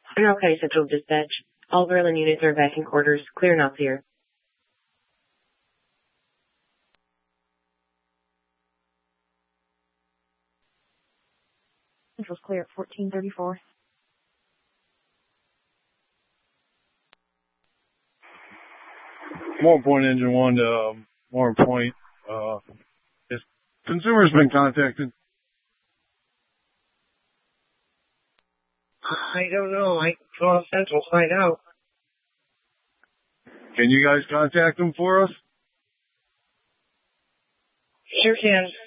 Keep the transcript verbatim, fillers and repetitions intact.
Monroe County Central Dispatch. All Berlin units are back in quarters. Clear and all clear. Central's clear at fourteen thirty-four. Warren Point Engine one to um, Warren Point. Uh, this consumer's been contacted. I don't know. I can call Central, find out. Can you guys contact them for us? Sure can.